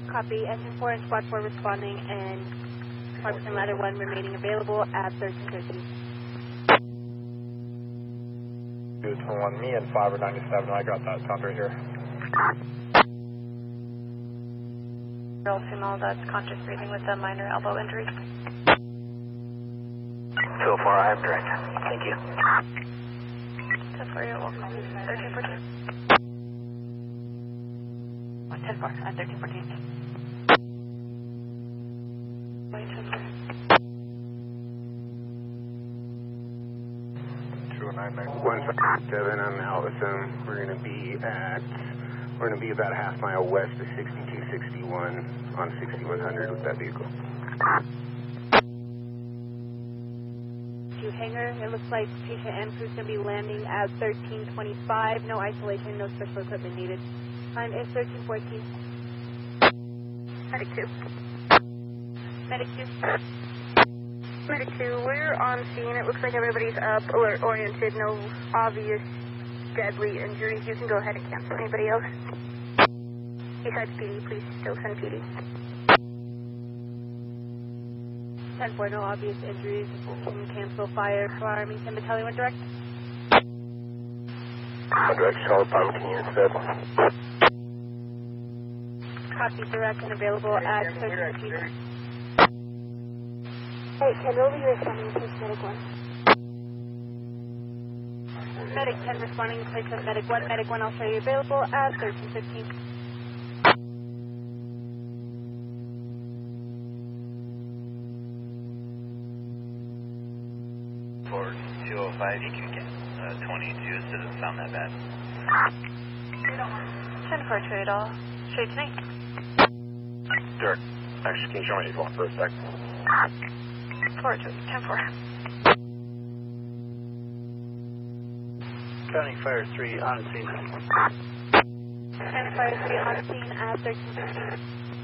Copy. Engine 4 and Squad 4 responding, and Harbison Ladder 1 remaining available at 1313. Good one, me and 5 or 97. I got that sound right here. Girl female that's conscious breathing with a minor elbow injury. So far, I have direct. Thank you. 10-4, you're welcome. 1314. 10-4 at 1314. Wait, 10-4. 157 on Alvison. We're going to be about a half mile west of 6261 on 6100 with that vehicle. Hangar, it looks like patient and crew's going to be landing at 1325. No isolation, no special equipment needed. Time is 1314. Medic 2. Medic 2. Medic 2, we're on scene. It looks like everybody's up, alert oriented, no obvious deadly injuries. You can go ahead and cancel. Anybody else? Besides PD, please still send PD. 10-4, no obvious injuries. Can cancel fire for Armington Battalion 1 direct. Direct, Charlotte Palm, can you instead? Copy, direct and available at 1315. Hey, can we be responding to Medic 1? Medic 10 responding to place of Medic 1. Medic 1, I'll show you available at 1315. 205, you can get 22, so it doesn't sound that bad. 10-4, trade all. Trade tonight. Direct. Actually, can you show me your phone for a sec? 10-4. County Fire 3 on scene. County Fire 3 on scene at 1315.